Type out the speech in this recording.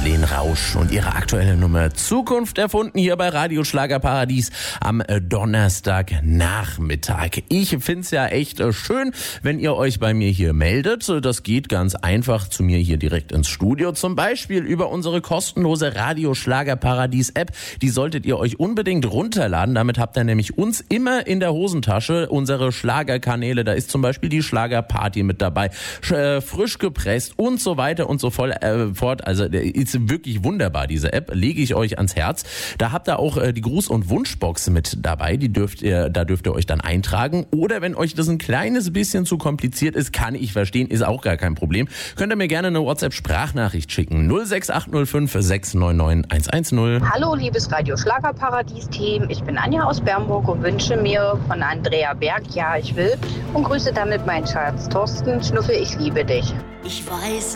Madeleine Rausch und ihre aktuelle Nummer Zukunft erfunden hier bei Radio Schlagerparadies am Donnerstagnachmittag. Ich find's ja echt schön, wenn ihr euch bei mir hier meldet. Das geht ganz einfach zu mir hier direkt ins Studio. Zum Beispiel über unsere kostenlose Radio Schlagerparadies App. Die solltet ihr euch unbedingt runterladen. Damit habt ihr nämlich uns immer in der Hosentasche. Unsere Schlagerkanäle, da ist zum Beispiel die Schlagerparty mit dabei. Frisch gepresst und so weiter und so fort. Also ist wirklich wunderbar, diese App, lege ich euch ans Herz. Da habt ihr auch die Gruß- und Wunschbox mit dabei, da dürft ihr euch dann eintragen. Oder wenn euch das ein kleines bisschen zu kompliziert ist, kann ich verstehen, ist auch gar kein Problem. Könnt ihr mir gerne eine WhatsApp-Sprachnachricht schicken. 06805 699 110. Hallo, liebes Radio Schlagerparadies-Team. Ich bin Anja aus Bernburg und wünsche mir von Andrea Berg, ja, ich will, und grüße damit meinen Schatz Thorsten. Schnuffe, ich liebe dich. Ich weiß